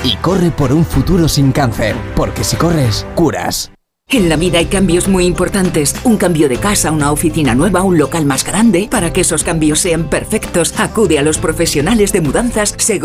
y corre por un futuro sin cáncer, porque si corres, curas. En la vida hay cambios muy importantes. Un cambio de casa, una oficina nueva, un local más grande. Para que esos cambios sean perfectos, acude a los profesionales de mudanzas Segor.